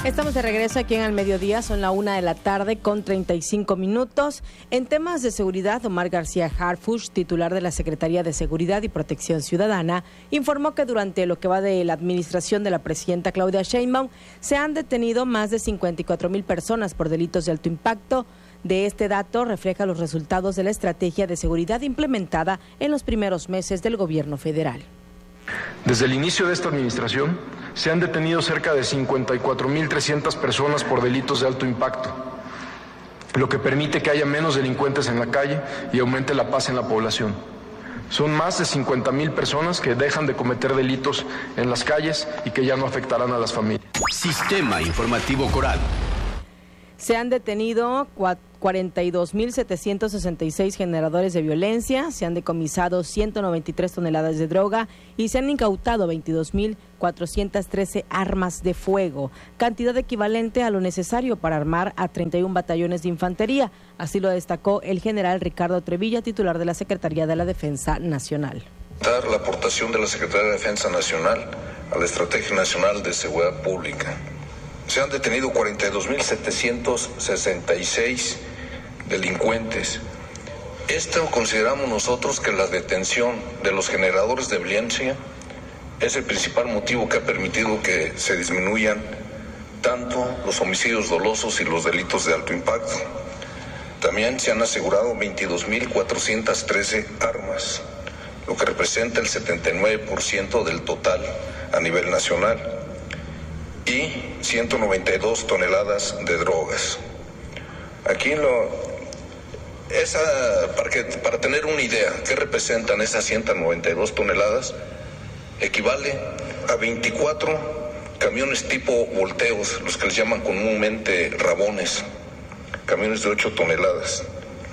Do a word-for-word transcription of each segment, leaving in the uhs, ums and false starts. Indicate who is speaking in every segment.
Speaker 1: Estamos de regreso aquí en Al Mediodía, son la una de la tarde con treinta y cinco minutos. En temas de seguridad, Omar García Harfuch, titular de la Secretaría de Seguridad y Protección Ciudadana, informó que durante lo que va de la administración de la presidenta Claudia Sheinbaum, se han detenido más de cincuenta y cuatro mil personas por delitos de alto impacto. De este dato refleja los resultados de la estrategia de seguridad implementada en los primeros meses del gobierno federal.
Speaker 2: Desde el inicio de esta administración, se han detenido cerca de cincuenta y cuatro mil trescientas personas por delitos de alto impacto, lo que permite que haya menos delincuentes en la calle y aumente la paz en la población. Son más de cincuenta mil personas que dejan de cometer delitos en las calles y que ya no afectarán a las familias.
Speaker 3: Sistema Informativo Coral.
Speaker 1: Se han detenido cuarenta y dos mil setecientos sesenta y seis generadores de violencia, se han decomisado ciento noventa y tres toneladas de droga y se han incautado veintidós mil cuatrocientas trece armas de fuego, cantidad equivalente a lo necesario para armar a treinta y un batallones de infantería. Así lo destacó el general Ricardo Trevilla, titular de la Secretaría de la Defensa Nacional.
Speaker 4: La aportación de la Secretaría de Defensa Nacional a la Estrategia Nacional de Seguridad Pública. Se han detenido cuarenta y dos mil setecientos sesenta y seis delincuentes. Esto consideramos nosotros que la detención de los generadores de violencia es el principal motivo que ha permitido que se disminuyan tanto los homicidios dolosos y los delitos de alto impacto. También se han asegurado veintidós mil cuatrocientas trece armas, lo que representa el setenta y nueve por ciento del total a nivel nacional, y ciento noventa y dos toneladas de drogas. Aquí lo, esa, para, que, para tener una idea, ¿qué representan esas ciento noventa y dos toneladas? Equivale a veinticuatro camiones tipo volteos, los que les llaman comúnmente rabones, camiones de ocho toneladas.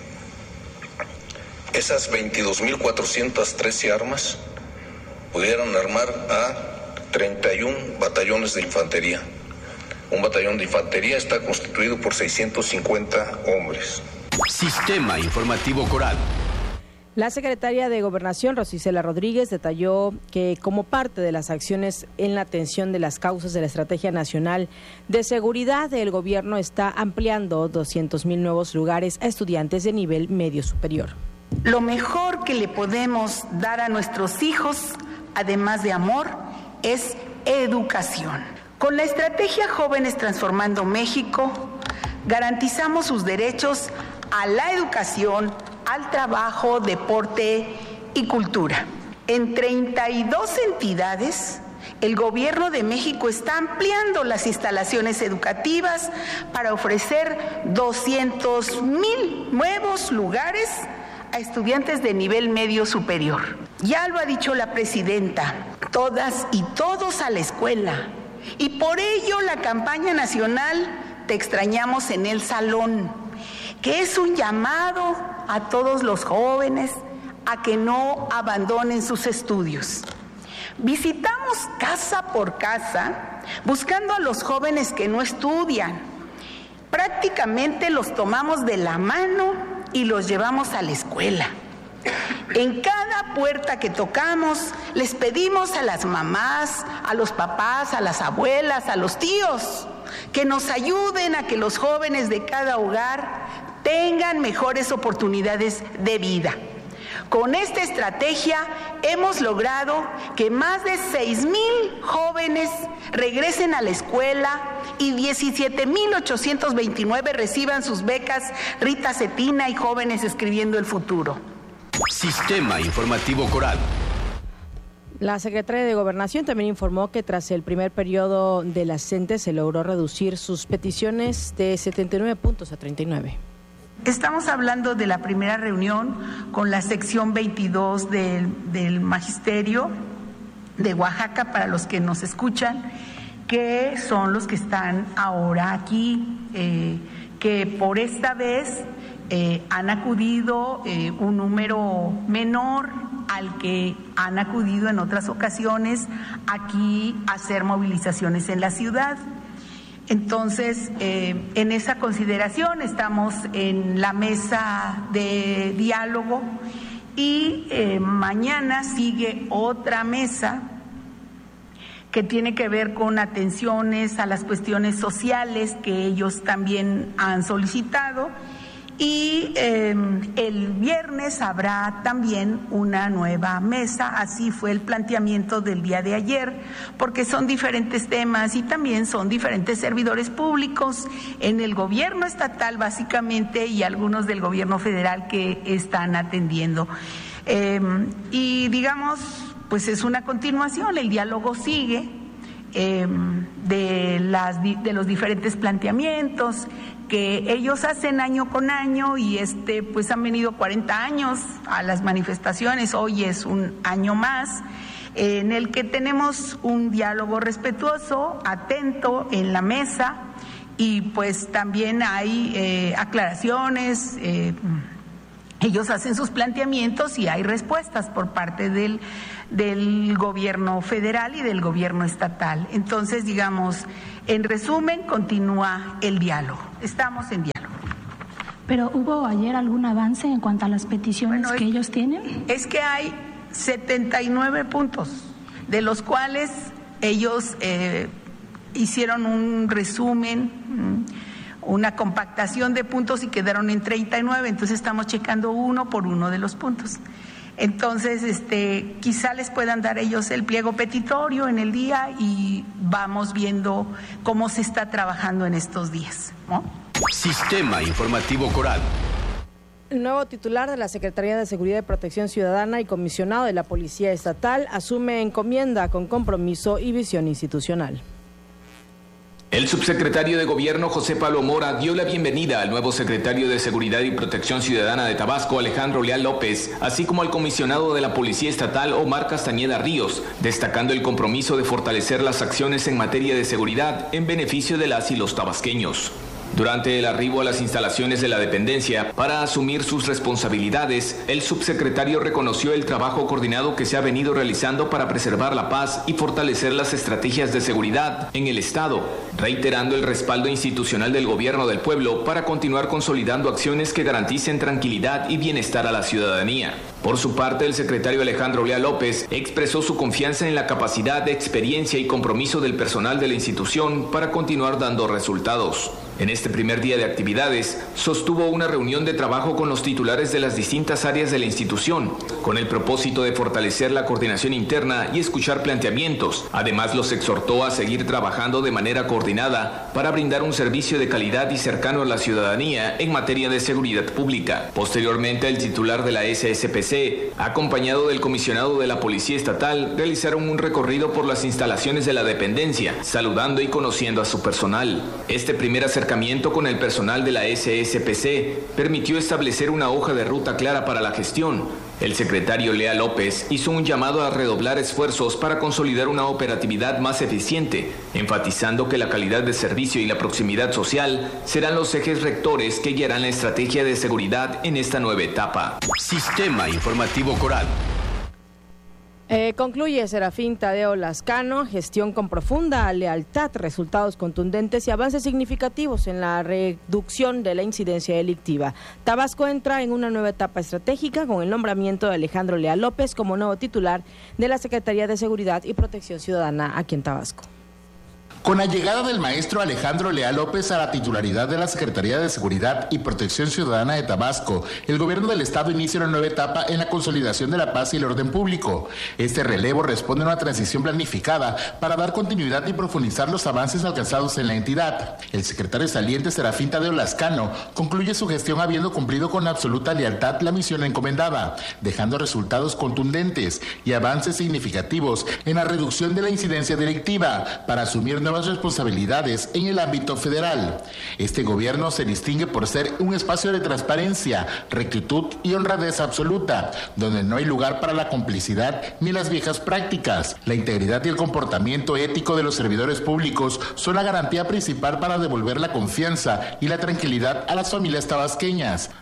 Speaker 4: Esas veintidós mil cuatrocientas trece armas pudieron armar a treinta y un batallones de infantería. Un batallón de infantería está constituido por seiscientos cincuenta hombres.
Speaker 3: Sistema Informativo Coral.
Speaker 1: La secretaria de Gobernación, Rosicela Rodríguez, detalló que como parte de las acciones en la atención de las causas de la Estrategia Nacional de Seguridad, el gobierno está ampliando doscientos mil nuevos lugares a estudiantes de nivel medio superior.
Speaker 5: Lo mejor que le podemos dar a nuestros hijos, además de amor, es educación. Con la estrategia Jóvenes Transformando México, garantizamos sus derechos a la educación, al trabajo, deporte y cultura. En treinta y dos entidades, el Gobierno de México está ampliando las instalaciones educativas para ofrecer doscientos mil nuevos lugares a estudiantes de nivel medio superior. Ya lo ha dicho la presidenta, todas y todos a la escuela. Y por ello la campaña nacional Te extrañamos en el salón, que es un llamado a todos los jóvenes a que no abandonen sus estudios. Visitamos casa por casa buscando a los jóvenes que no estudian. Prácticamente los tomamos de la mano y los llevamos a la escuela. En cada puerta que tocamos, les pedimos a las mamás, a los papás, a las abuelas, a los tíos, que nos ayuden a que los jóvenes de cada hogar tengan mejores oportunidades de vida. Con esta estrategia hemos logrado que más de seis mil jóvenes regresen a la escuela y diecisiete mil ochocientos veintinueve reciban sus becas Rita Cetina y Jóvenes Escribiendo el Futuro.
Speaker 3: Sistema Informativo Coral.
Speaker 1: La secretaria de Gobernación también informó que tras el primer periodo de la CENTE se logró reducir sus peticiones de setenta y nueve puntos a treinta y nueve.
Speaker 5: Estamos hablando de la primera reunión con la sección veintidós del, del Magisterio de Oaxaca, para los que nos escuchan, que son los que están ahora aquí, eh, que por esta vez eh, han acudido eh, un número menor al que han acudido en otras ocasiones aquí a hacer movilizaciones en la ciudad. Entonces, eh, en esa consideración estamos en la mesa de diálogo y eh, mañana sigue otra mesa que tiene que ver con atenciones a las cuestiones sociales que ellos también han solicitado. Y eh, el viernes habrá también una nueva mesa, así fue el planteamiento del día de ayer, porque son diferentes temas y también son diferentes servidores públicos en el gobierno estatal básicamente y algunos del gobierno federal que están atendiendo. Eh, y digamos, pues es una continuación, el diálogo sigue eh, de, las, de los diferentes planteamientos que ellos hacen año con año y este pues han venido cuarenta años a las manifestaciones, hoy es un año más, eh, en el que tenemos un diálogo respetuoso, atento en la mesa y pues también hay eh, aclaraciones, eh, ellos hacen sus planteamientos y hay respuestas por parte del, del gobierno federal y del gobierno estatal. Entonces, digamos, en resumen, continúa el diálogo. Estamos en diálogo.
Speaker 6: ¿Pero hubo ayer algún avance en cuanto a las peticiones bueno, que es, ellos tienen?
Speaker 5: Es que hay setenta y nueve puntos, de los cuales ellos eh, hicieron un resumen, una compactación de puntos y quedaron en treinta y nueve, entonces estamos checando uno por uno de los puntos. Entonces, este, quizá les puedan dar ellos el pliego petitorio en el día y vamos viendo cómo se está trabajando en estos días, ¿no?
Speaker 3: Sistema Informativo Coral.
Speaker 1: El nuevo titular de la Secretaría de Seguridad y Protección Ciudadana y comisionado de la Policía Estatal asume encomienda con compromiso y visión institucional.
Speaker 7: El subsecretario de Gobierno José Pablo Mora dio la bienvenida al nuevo secretario de Seguridad y Protección Ciudadana de Tabasco, Alejandro Leal López, así como al comisionado de la Policía Estatal, Omar Castañeda Ríos, destacando el compromiso de fortalecer las acciones en materia de seguridad en beneficio de las y los tabasqueños. Durante el arribo a las instalaciones de la dependencia para asumir sus responsabilidades, el subsecretario reconoció el trabajo coordinado que se ha venido realizando para preservar la paz y fortalecer las estrategias de seguridad en el Estado, reiterando el respaldo institucional del gobierno del pueblo para continuar consolidando acciones que garanticen tranquilidad y bienestar a la ciudadanía. Por su parte, el secretario Alejandro Leal López expresó su confianza en la capacidad, experiencia y compromiso del personal de la institución para continuar dando resultados. En este primer día de actividades, sostuvo una reunión de trabajo con los titulares de las distintas áreas de la institución, con el propósito de fortalecer la coordinación interna y escuchar planteamientos. Además, los exhortó a seguir trabajando de manera coordinada para brindar un servicio de calidad y cercano a la ciudadanía en materia de seguridad pública. Posteriormente, el titular de la S S P C, acompañado del comisionado de la Policía Estatal, realizaron un recorrido por las instalaciones de la dependencia, saludando y conociendo a su personal. Este primer acercamiento con el personal de la S S P C permitió establecer una hoja de ruta clara para la gestión. El secretario Leal López hizo un llamado a redoblar esfuerzos para consolidar una operatividad más eficiente, enfatizando que la calidad de servicio y la proximidad social serán los ejes rectores que guiarán la estrategia de seguridad en esta nueva etapa.
Speaker 3: Sistema Informativo Coral.
Speaker 1: Eh, concluye Serafín Tadeo Lascano, gestión con profunda lealtad, resultados contundentes y avances significativos en la reducción de la incidencia delictiva. Tabasco entra en una nueva etapa estratégica con el nombramiento de Alejandro Leal López como nuevo titular de la Secretaría de Seguridad y Protección Ciudadana aquí en Tabasco.
Speaker 8: Con la llegada del maestro Alejandro Leal López a la titularidad de la Secretaría de Seguridad y Protección Ciudadana de Tabasco, el gobierno del estado inicia una nueva etapa en la consolidación de la paz y el orden público. Este relevo responde a una transición planificada para dar continuidad y profundizar los avances alcanzados en la entidad. El secretario saliente Serafín Tadeo Lascano concluye su gestión habiendo cumplido con absoluta lealtad la misión encomendada, dejando resultados contundentes y avances significativos en la reducción de la incidencia delictiva para asumir nuevas responsabilidades en el ámbito federal. Este gobierno se distingue por ser un espacio de transparencia, rectitud y honradez absoluta, donde no hay lugar para la complicidad ni las viejas prácticas. La integridad y el comportamiento ético de los servidores públicos son la garantía principal para devolver la confianza y la tranquilidad a las familias tabasqueñas.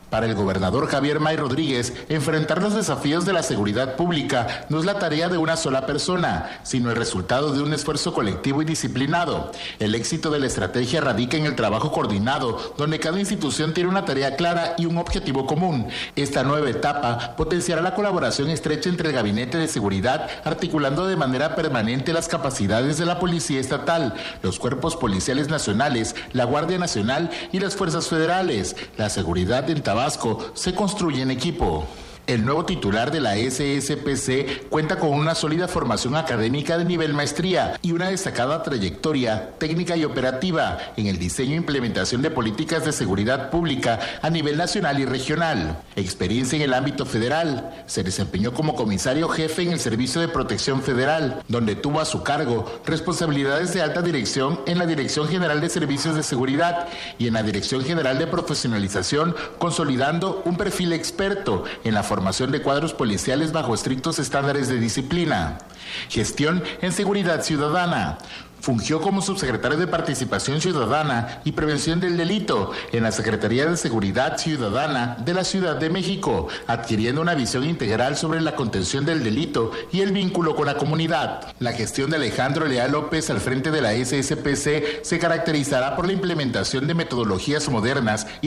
Speaker 8: Para el gobernador Javier May Rodríguez, enfrentar los desafíos de la seguridad pública no es la tarea de una sola persona, sino el resultado de un esfuerzo colectivo y disciplinado. El éxito de la estrategia radica en el trabajo coordinado, donde cada institución tiene una tarea clara y un objetivo común. Esta nueva etapa potenciará la colaboración estrecha entre el Gabinete de Seguridad, articulando de manera permanente las capacidades de la Policía Estatal, los cuerpos policiales nacionales, la Guardia Nacional y las fuerzas federales. La seguridad en Tabasco se construye en equipo. El nuevo titular de la S S P C cuenta con una sólida formación académica de nivel maestría y una destacada trayectoria técnica y operativa en el diseño e implementación de políticas de seguridad pública a nivel nacional y regional. Experiencia en el ámbito federal. Se desempeñó como comisario jefe en el Servicio de Protección Federal, donde tuvo a su cargo responsabilidades de alta dirección en la Dirección General de Servicios de Seguridad y en la Dirección General de Profesionalización, consolidando un perfil experto en la formación formación de cuadros policiales bajo estrictos estándares de disciplina. Gestión en seguridad ciudadana. Fungió como subsecretario de Participación Ciudadana y Prevención del Delito en la Secretaría de Seguridad Ciudadana de la Ciudad de México, adquiriendo una visión integral sobre la contención del delito y el vínculo con la comunidad. La gestión de Alejandro Leal López al frente de la S S P C se caracterizará por la implementación de metodologías modernas y